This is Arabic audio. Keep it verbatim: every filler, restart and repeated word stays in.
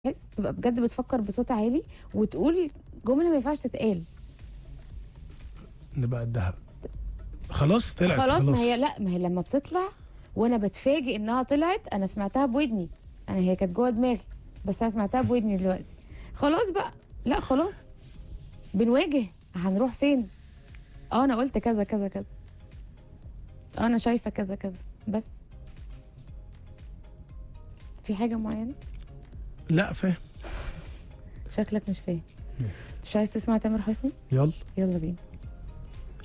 تحس تبقى بجد بتفكر بصوت عالي وتقول جمله ما ينفعش تتقال. نبقى الدهب خلاص طلعت خلاص, خلاص ما هي لا ما هي لما بتطلع وانا بتفاجئ انها طلعت، انا سمعتها بودني، انا هي كانت جوه دماغي بس انا سمعتها بودني دلوقتي. خلاص بقى، لا خلاص بنواجه، هنروح فين؟ اه انا قلت كذا كذا كذا، اه انا شايفه كذا كذا، بس في حاجه معينه. لا فاهم. شكلك مش فاهم. مش عايز تسمع تامر حسني؟ يلا يلا بينا.